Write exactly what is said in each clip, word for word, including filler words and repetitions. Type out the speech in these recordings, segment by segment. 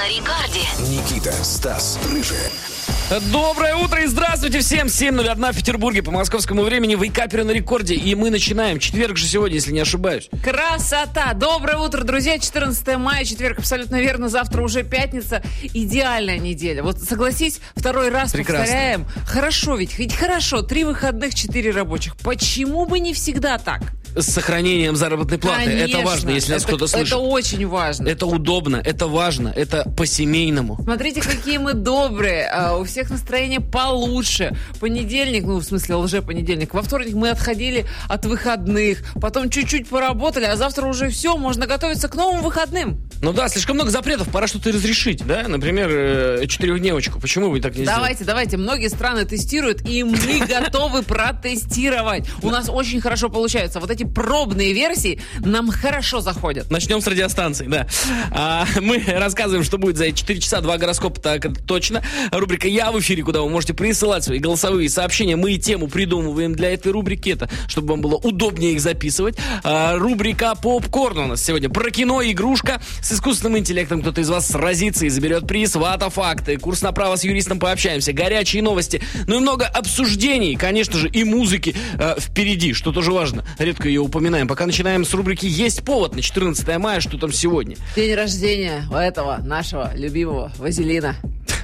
на рекорде. Никита, Стас, Рыжий. Доброе утро и здравствуйте всем! семь ноль один в Петербурге по московскому времени. Вейкаперы на рекорде. И мы начинаем. Четверг же сегодня, если не ошибаюсь. Красота! Доброе утро, друзья! четырнадцатое мая, четверг, абсолютно верно. Завтра уже пятница. Идеальная неделя. Вот согласись, второй раз Прекрасно. Повторяем. Хорошо ведь, ведь хорошо. Три выходных, четыре рабочих. Почему бы не всегда так? С сохранением заработной платы. Конечно. Это важно, если нас это, кто-то слышит. Это очень важно. Это удобно, это важно, это по-семейному. Смотрите, какие мы добрые. А, у всех настроение получше. Понедельник, ну, в смысле, лже-понедельник. Во вторник мы отходили от выходных. Потом чуть-чуть поработали, а завтра уже все, можно готовиться к новым выходным. Ну да, слишком много запретов, пора что-то разрешить, да? Например, э, четырехдневочку. Почему вы так не Давайте, сделаете? давайте. Многие страны тестируют, и мы готовы протестировать. У нас очень хорошо получается. Вот эти пробные версии нам хорошо заходят. Начнем с радиостанции, да. А, мы рассказываем, что будет за эти четыре часа. Два гороскопа, так это точно. Рубрика «Я в эфире», куда вы можете присылать свои голосовые сообщения. Мы и тему придумываем для этой рубрики. Это, чтобы вам было удобнее их записывать. А, рубрика «Попкорн» у нас сегодня про кино, игрушка. С искусственным интеллектом кто-то из вас сразится и заберет приз. Вата-факты. Курс направо с юристом пообщаемся. Горячие новости. Ну и много обсуждений. Конечно же, и музыки а, впереди, что тоже важно. Редко ее упоминаем. Пока начинаем с рубрики «Есть повод» на четырнадцатое мая. Что там сегодня? День рождения у этого нашего любимого Вазелина.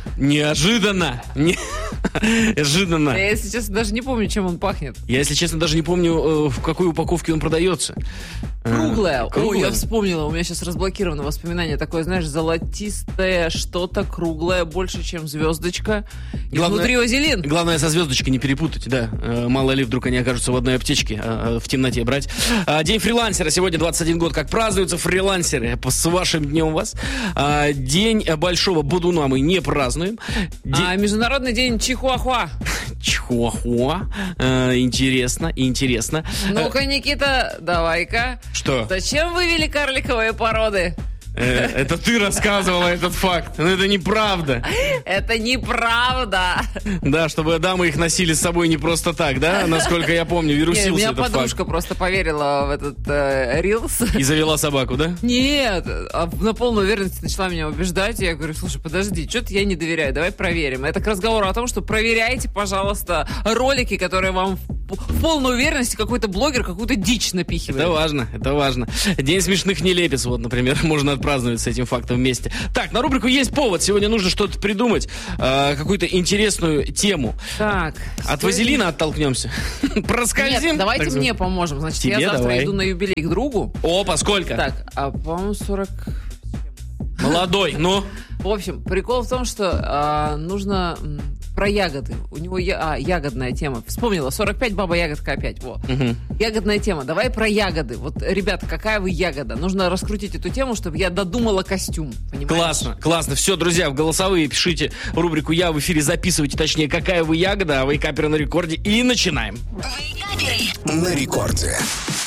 Неожиданно. Не... Неожиданно. Я, если честно, даже не помню, чем он пахнет. Я, если честно, даже не помню, в какой упаковке он продается. Круглая. Ой, Круглая? я вспомнила. У меня сейчас разблокировано воспоминание. Такое, знаешь, золотистое что-то круглое, больше, чем звездочка. И Главное- внутри Вазелин. Главное, со звездочкой не перепутать, да. Э, Мало ли, вдруг они окажутся в одной аптечке, а, а, в темноте брать. А, День фрилансера. Сегодня двадцать один год. Как празднуются фрилансеры? С вашим днем вас. А, День большого бодуна мы не празднуем. День... А Международный день Чихуахуа. Чихуахуа. Э, Интересно, интересно. Ну-ка, Никита, давай-ка. Что? Зачем вывели карликовые породы? Э, Это ты рассказывала этот факт. Но это неправда. Это неправда. Да, чтобы дамы их носили с собой не просто так, да? Насколько я помню, Нет, вирусился у меня этот подружка факт. просто поверила в этот э, рилс. И завела собаку, да? Нет, а на полной уверенности начала меня убеждать. Я говорю, слушай, подожди, что-то я не доверяю, давай проверим. Это к разговору о том, что проверяйте, пожалуйста, ролики, которые вам в, в полной уверенности какой-то блогер какую-то дичь напихивает. Это важно, это важно. День смешных нелепиц, вот, например, можно отпраздновать с этим фактом вместе. Так, на рубрику «Есть повод». Сегодня нужно что-то придумать, э, какую-то интересную тему. Так. От стоит- Вазелина оттолкнемся. Проскользим. Нет, давайте Так мне сказать. поможем. Значит, Тебе я завтра давай. иду на юбилей к другу. Опа, сколько? Так, а по-моему сорок... Молодой, ну. В общем, прикол в том, что а, нужно м, про ягоды. У него я, а, ягодная тема. Вспомнила, сорок пять, баба ягодка опять. Во. Мгм. Ягодная тема. Давай про ягоды. Вот, ребята, какая вы ягода? Нужно раскрутить эту тему, чтобы я додумала костюм. Понимаешь? Классно, классно. Все, друзья, в голосовые пишите рубрику «Я в эфире», записывайте, точнее, какая вы ягода, а вейкаперы на рекорде. И начинаем. Вейкаперы. На рекорде.